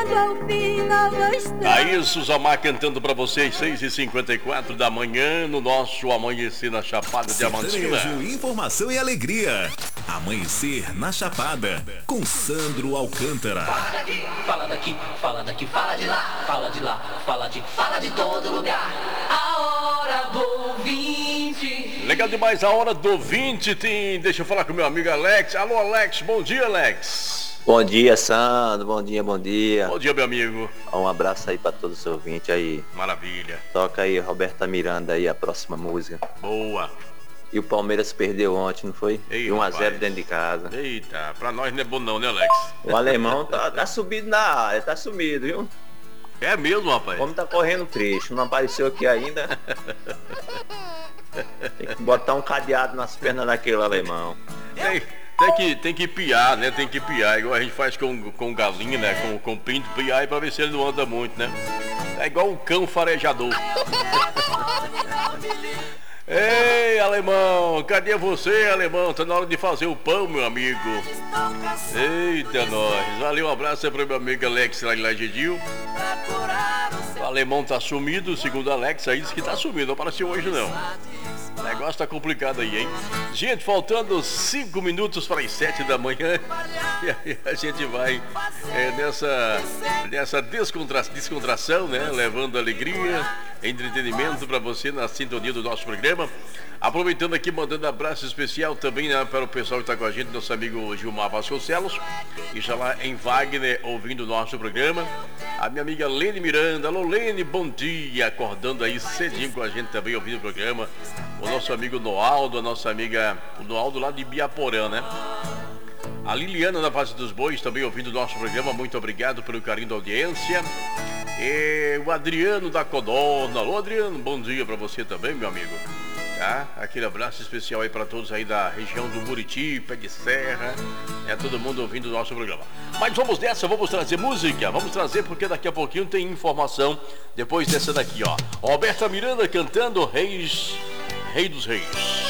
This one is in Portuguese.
ao fim não está. Aí, Suzamar cantando pra vocês, 6h54 da manhã, no nosso Amanhecer na Chapada Diamantina. Informação e alegria. Amanhecer na Chapada, com Sandro Alcântara. Fala daqui, fala daqui, fala de lá, fala de lá, fala de todo lugar. A hora do ouvinte. Legal demais, a hora do ouvinte tem... Deixa eu falar com meu amigo Alex. Alô, Alex, bom dia, Alex. Bom dia, Sandro, bom dia, bom dia. Bom dia, meu amigo. Um abraço aí pra todos os ouvintes aí. Maravilha. Toca aí, Roberta Miranda aí, a próxima música. Boa. E o Palmeiras perdeu ontem, não foi? Ei, 1-0 dentro de casa. Eita, pra nós não é bom não, né, Alex? O alemão tá subido na área, tá sumido, viu? É mesmo, rapaz? O homem tá correndo trecho, não apareceu aqui ainda. Tem que botar um cadeado nas pernas daquele alemão. Tem que piar, né? Tem que piar, igual a gente faz com galinha, né? Com pinto, piar pra ver se ele não anda muito, né? É igual um cão farejador. Ei, alemão, cadê você, alemão? Tá na hora de fazer o pão, meu amigo. Eita, nós. Valeu, um abraço aí pro meu amigo Alex lá de Lagedil. O alemão tá sumido, segundo Alex, aí diz que tá sumido, não apareceu hoje não. O negócio tá complicado aí, hein? Gente, faltando 5 minutos para as 7 da manhã. E aí a gente vai nessa descontração, né? Levando alegria, entretenimento para você na sintonia do nosso programa. Aproveitando aqui, mandando abraço especial também, né, para o pessoal que está com a gente, nosso amigo Gilmar Vasconcelos, que está lá em Wagner ouvindo o nosso programa. A minha amiga Lene Miranda. Alô, Lene, bom dia. Acordando aí cedinho com a gente também ouvindo o programa. O nosso amigo Noaldo, a nossa amiga o Noaldo lá de Biaporã, né? A Liliana da Face dos Bois também ouvindo o nosso programa. Muito obrigado pelo carinho da audiência. E o Adriano da Codorna. Alô, Adriano, bom dia para você também, meu amigo. Tá? Aquele abraço especial aí para todos aí da região do Muriti, Pé de Serra. É todo mundo ouvindo o nosso programa. Mas vamos nessa, vamos trazer música. Vamos trazer porque daqui a pouquinho tem informação. Depois dessa daqui, ó. Roberta Miranda cantando Rei dos Reis.